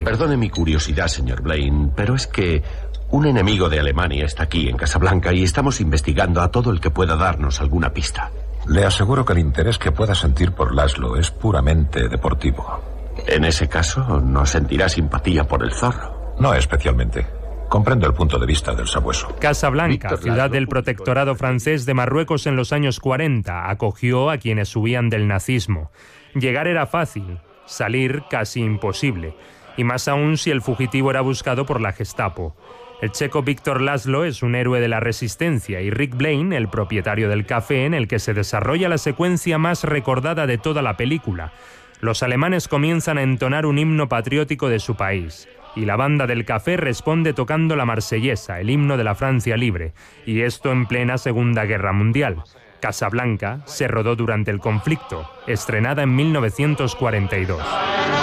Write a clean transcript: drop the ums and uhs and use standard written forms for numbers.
Perdone mi curiosidad, señor Blaine, pero es que un enemigo de Alemania está aquí en Casablanca y estamos investigando a todo el que pueda darnos alguna pista. Le aseguro que el interés que pueda sentir por Laszlo es puramente deportivo. En ese caso, ¿no sentirá simpatía por el zorro? No especialmente. Comprendo el punto de vista del sabueso. Casablanca, ciudad del protectorado francés de Marruecos en los años 40, acogió a quienes huían del nazismo. Llegar era fácil, salir casi imposible, y más aún si el fugitivo era buscado por la Gestapo. El checo Víctor Laszlo es un héroe de la resistencia y Rick Blaine, el propietario del café en el que se desarrolla la secuencia más recordada de toda la película. Los alemanes comienzan a entonar un himno patriótico de su país y la banda del café responde tocando la Marsellesa, el himno de la Francia libre, y esto en plena Segunda Guerra Mundial. Casablanca se rodó durante el conflicto, estrenada en 1942.